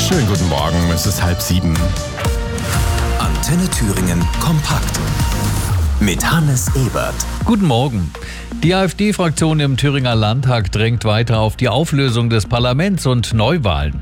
Schönen guten Morgen, es ist 6:30. Antenne Thüringen kompakt mit Hannes Ebert. Guten Morgen. Die AfD-Fraktion im Thüringer Landtag drängt weiter auf die Auflösung des Parlaments und Neuwahlen.